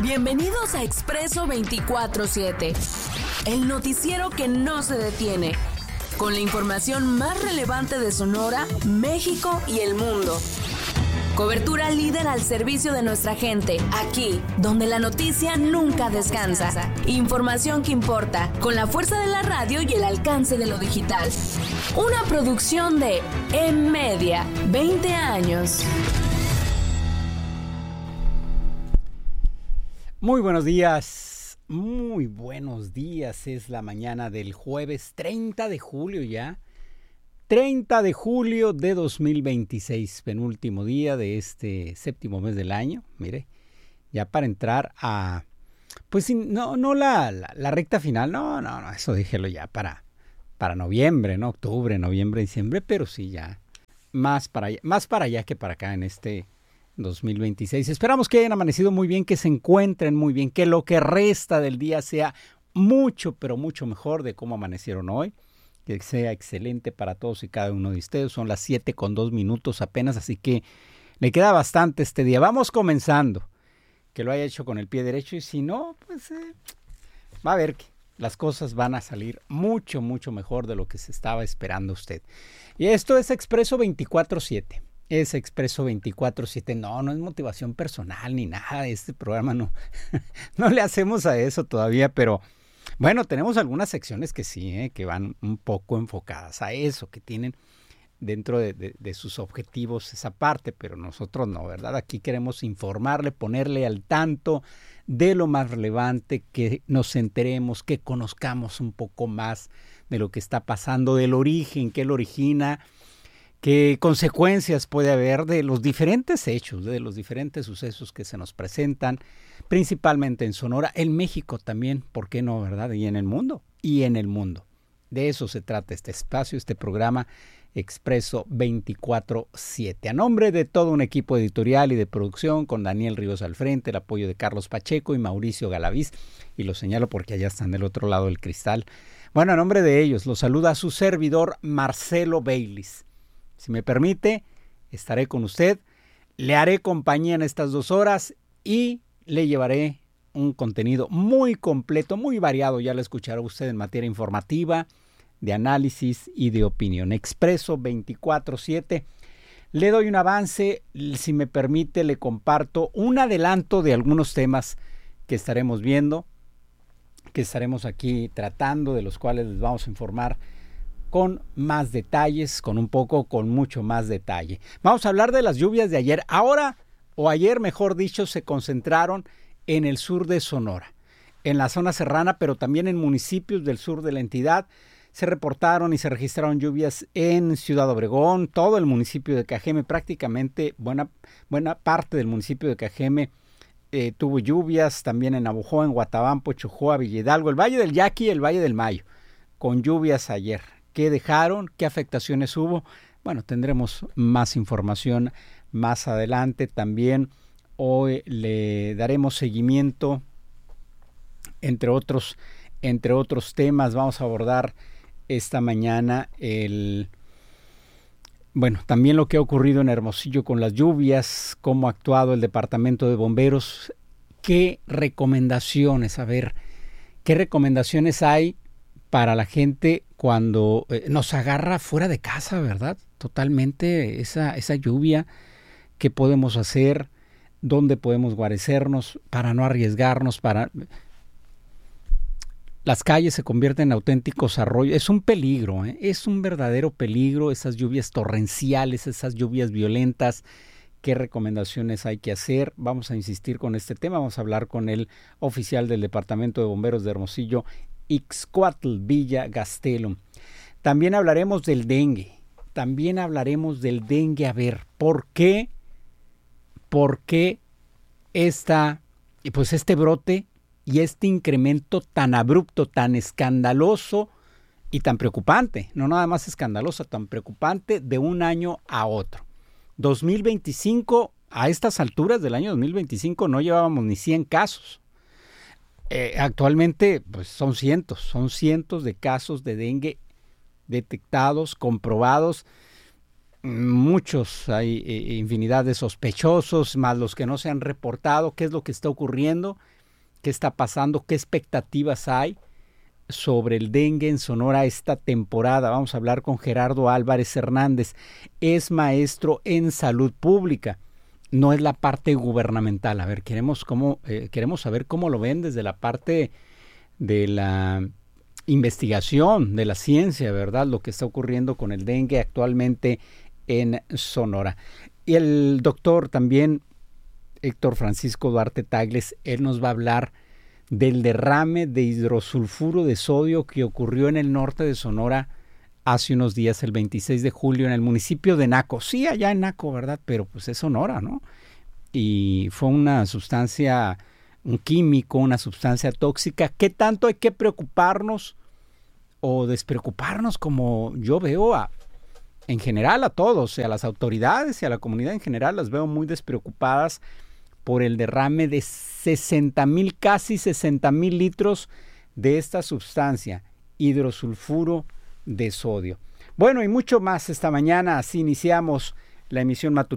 Bienvenidos a Expreso 24/7, el noticiero que no se detiene, con la información más relevante de Sonora, México y el mundo. Cobertura líder al servicio de nuestra gente, aquí, donde la noticia nunca descansa. Información que importa, con la fuerza de la radio y el alcance de lo digital. Una producción de M-Media, 20 años. Muy buenos días, es la mañana del jueves 30 de julio ya, 30 de julio de 2026, penúltimo día de este séptimo mes del año, mire, ya para entrar a, pues no la recta final, no, eso déjelo ya para noviembre, ¿no? Octubre, noviembre, diciembre, pero sí ya, más para allá que para acá en este 2026. Esperamos que hayan amanecido muy bien, que se encuentren muy bien, que lo que resta del día sea mucho, pero mucho mejor de cómo amanecieron hoy, que sea excelente para todos y cada uno de ustedes. Son las 7:02 apenas, así que le queda bastante este día. Vamos comenzando, que lo haya hecho con el pie derecho y si no, pues va a ver que las cosas van a salir mucho, mucho mejor de lo que se estaba esperando usted. Y esto es Expreso 24/7. Es Expreso 24/7, no es motivación personal ni nada, este programa no le hacemos a eso todavía, pero bueno, tenemos algunas secciones que sí, que van un poco enfocadas a eso, que tienen dentro de sus objetivos esa parte, pero nosotros no, ¿verdad? Aquí queremos informarle, ponerle al tanto de lo más relevante, que nos enteremos, que conozcamos un poco más de lo que está pasando, del origen, qué lo origina, qué consecuencias puede haber de los diferentes hechos, de los diferentes sucesos que se nos presentan, principalmente en Sonora, en México también, ¿por qué no, verdad? Y en el mundo. De eso se trata este espacio, este programa Expreso 24/7. A nombre de todo un equipo editorial y de producción, con Daniel Ríos al frente, el apoyo de Carlos Pacheco y Mauricio Galaviz, y lo señalo porque allá están del otro lado del cristal. Bueno, a nombre de ellos, los saluda su servidor Marcelo Baylis. Si me permite, estaré con usted, le haré compañía en estas 2 horas y le llevaré un contenido muy completo, muy variado, ya lo escuchará usted en materia informativa, de análisis y de opinión. Expreso 24/7. Le doy un avance, si me permite, le comparto un adelanto de algunos temas que estaremos viendo, que estaremos aquí tratando, de los cuales les vamos a informar con más detalles, con mucho más detalle. Vamos a hablar de las lluvias de ayer. Ayer, mejor dicho, se concentraron en el sur de Sonora, en la zona serrana, pero también en municipios del sur de la entidad. Se reportaron y se registraron lluvias en Ciudad Obregón, todo el municipio de Cajeme, prácticamente buena parte del municipio de Cajeme tuvo lluvias, también en Navojoa, en Guatabampo, Chojoa, Villa Hidalgo, el Valle del Yaqui y el Valle del Mayo, con lluvias ayer. ¿Qué dejaron? ¿Qué afectaciones hubo? Bueno, tendremos más información más adelante. También hoy le daremos seguimiento, entre otros temas. Vamos a abordar esta mañana también lo que ha ocurrido en Hermosillo con las lluvias, cómo ha actuado el Departamento de Bomberos, qué recomendaciones hay para la gente cuando nos agarra fuera de casa, ¿verdad? Totalmente esa lluvia, ¿qué podemos hacer? ¿Dónde podemos guarecernos para no arriesgarnos? Las calles se convierten en auténticos arroyos. Es un peligro, es un verdadero peligro, esas lluvias torrenciales, esas lluvias violentas. ¿Qué recomendaciones hay que hacer? Vamos a insistir con este tema, vamos a hablar con el oficial del Departamento de Bomberos de Hermosillo, Ixcuatl Villa Gastelum. También hablaremos del dengue. A ver, ¿por qué este brote y este incremento tan abrupto, tan escandaloso y tan preocupante? No nada más escandaloso, tan preocupante de un año a otro. 2025, a estas alturas del año 2025 no llevábamos ni 100 casos. Actualmente pues son cientos de casos de dengue detectados, comprobados. muchos, hay infinidad de sospechosos, más los que no se han reportado. ¿Qué es lo que está ocurriendo? ¿Qué está pasando? ¿Qué expectativas hay sobre el dengue en Sonora esta temporada? Vamos a hablar con Gerardo Álvarez Hernández. Es maestro en salud pública. No es la parte gubernamental. A ver, queremos saber cómo lo ven desde la parte de la investigación, de la ciencia, ¿verdad? Lo que está ocurriendo con el dengue actualmente en Sonora. Y el doctor también, Héctor Francisco Duarte Tagles, él nos va a hablar del derrame de hidrosulfuro de sodio que ocurrió en el norte de Sonora hace unos días, el 26 de julio, en el municipio de Naco. Sí, allá en Naco, ¿verdad? Pero pues es Sonora, ¿no? Y fue una sustancia, un químico, una sustancia tóxica. ¿Qué tanto hay que preocuparnos o despreocuparnos, como yo veo en general a todos, a las autoridades y a la comunidad en general? Las veo muy despreocupadas por el derrame de 60,000, casi 60,000 litros de esta sustancia, hidrosulfuro de sodio. Bueno, y mucho más esta mañana. Así iniciamos la emisión matutina